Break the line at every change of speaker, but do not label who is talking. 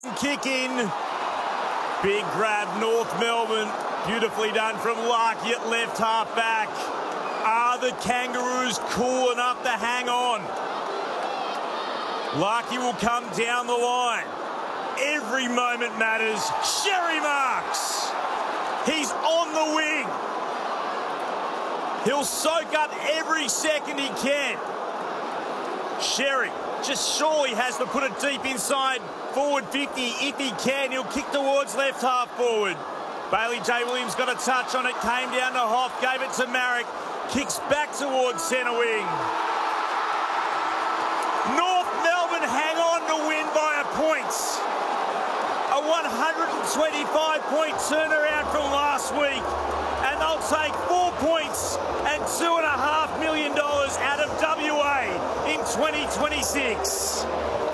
Kick in. Big grab, North Melbourne. Beautifully done from Larky at left half back. Are the Kangaroos cool enough to hang on? Larky will come down the line. Every moment matters. Sherry Marks. He's on the wing. He'll soak up every second he can. Sherry just surely has to put it deep inside forward 50 if he can. He'll kick towards left half forward. Bailey J. Williams got a touch on it, came down to Hoff, gave it to Marek, kicks back towards centre wing. North Melbourne hang on to win by a point. A 125-point turnaround from last week, and they'll take 4 points and $2.5 million out of WA in 2026.